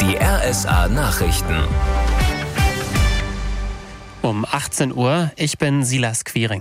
Die RSA Nachrichten. Um 18 Uhr, ich bin Silas Quiring.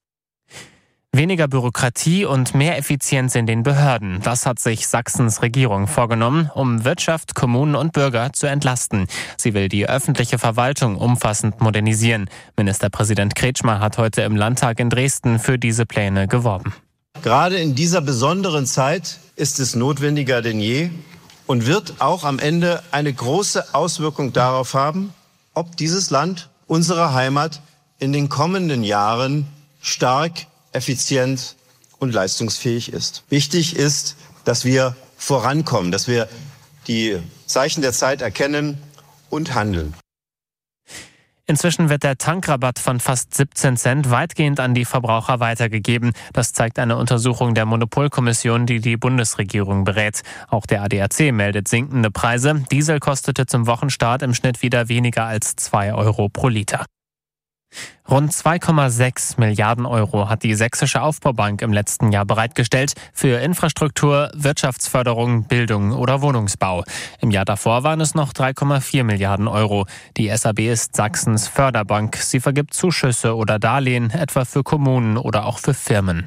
Weniger Bürokratie und mehr Effizienz in den Behörden. Das hat sich Sachsens Regierung vorgenommen, um Wirtschaft, Kommunen und Bürger zu entlasten. Sie will die öffentliche Verwaltung umfassend modernisieren. Ministerpräsident Kretschmer hat heute im Landtag in Dresden für diese Pläne geworben. Gerade in dieser besonderen Zeit ist es notwendiger denn je und wird auch am Ende eine große Auswirkung darauf haben, ob dieses Land, unsere Heimat, in den kommenden Jahren stark, effizient und leistungsfähig ist. Wichtig ist, dass wir vorankommen, dass wir die Zeichen der Zeit erkennen und handeln. Inzwischen wird der Tankrabatt von fast 17 Cent weitgehend an die Verbraucher weitergegeben. Das zeigt eine Untersuchung der Monopolkommission, die die Bundesregierung berät. Auch der ADAC meldet sinkende Preise. Diesel kostete zum Wochenstart im Schnitt wieder weniger als 2 Euro pro Liter. Rund 2,6 Milliarden Euro hat die Sächsische Aufbaubank im letzten Jahr bereitgestellt für Infrastruktur, Wirtschaftsförderung, Bildung oder Wohnungsbau. Im Jahr davor waren es noch 3,4 Milliarden Euro. Die SAB ist Sachsens Förderbank. Sie vergibt Zuschüsse oder Darlehen, etwa für Kommunen oder auch für Firmen.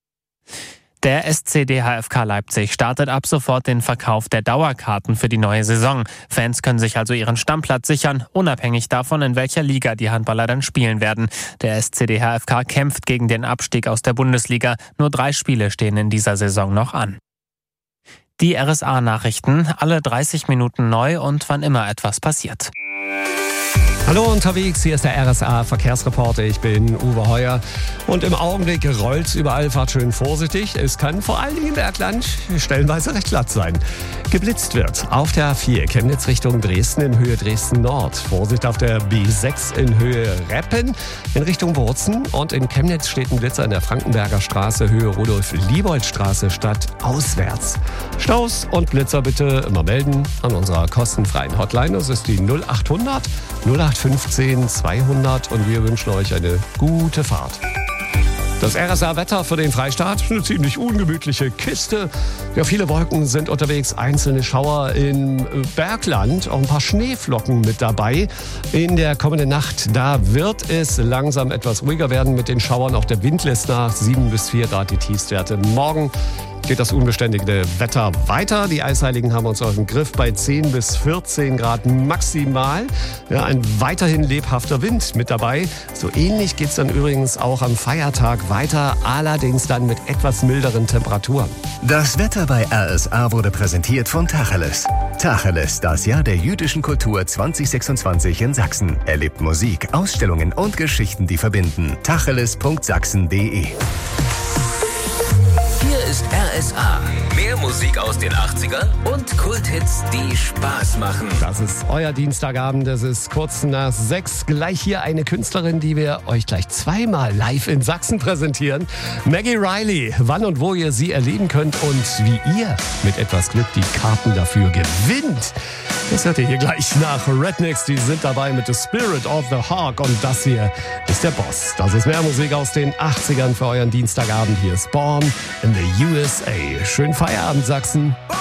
Der SC DHFK Leipzig startet ab sofort den Verkauf der Dauerkarten für die neue Saison. Fans können sich also ihren Stammplatz sichern, unabhängig davon, in welcher Liga die Handballer dann spielen werden. Der SC DHFK kämpft gegen den Abstieg aus der Bundesliga. Nur 3 Spiele stehen in dieser Saison noch an. Die RSA-Nachrichten, alle 30 Minuten neu und wann immer etwas passiert. Hallo unterwegs, hier ist der RSA-Verkehrsreporter, ich bin Uwe Heuer und im Augenblick rollt's überall, fahrt schön vorsichtig. Es kann vor allen Dingen im Bergland stellenweise recht glatt sein. Geblitzt wird auf der A4 Chemnitz Richtung Dresden in Höhe Dresden-Nord. Vorsicht auf der B6 in Höhe Reppen in Richtung Wurzen und in Chemnitz steht ein Blitzer in der Frankenberger Straße Höhe Rudolf-Liebold-Straße stadtauswärts. Staus und Blitzer bitte immer melden an unserer kostenfreien Hotline. Das ist die 0800 0815 200 und wir wünschen euch eine gute Fahrt. Das RSA-Wetter für den Freistaat, eine ziemlich ungemütliche Kiste. Ja, viele Wolken sind unterwegs, einzelne Schauer im Bergland, auch ein paar Schneeflocken mit dabei. In der kommenden Nacht, da wird es langsam etwas ruhiger werden mit den Schauern. Auch der Wind lässt nach, 7 bis 4 Grad die Tiefstwerte. Morgen geht das unbeständige Wetter weiter. Die Eisheiligen haben uns auf dem Griff bei 10 bis 14 Grad maximal. Ja, ein weiterhin lebhafter Wind mit dabei. So ähnlich geht's dann übrigens auch am Feiertag weiter, allerdings dann mit etwas milderen Temperaturen. Das Wetter bei RSA wurde präsentiert von Tacheles. Tacheles, das Jahr der jüdischen Kultur 2026 in Sachsen. Erlebt Musik, Ausstellungen und Geschichten, die verbinden. Tacheles.sachsen.de. Hier ist RSA. Mehr Musik aus den 80ern und Kulthits, die Spaß machen. Das ist euer Dienstagabend, es ist kurz nach 6. Gleich hier eine Künstlerin, die wir euch gleich zweimal live in Sachsen präsentieren. Maggie Riley, wann und wo ihr sie erleben könnt und wie ihr mit etwas Glück die Karten dafür gewinnt. Das hört ihr hier gleich nach Rednecks, die sind dabei mit The Spirit of the Hawk und das hier ist der Boss. Das ist mehr Musik aus den 80ern für euren Dienstagabend. Hier ist Born in the USA. Schönen Feierabend, Sachsen.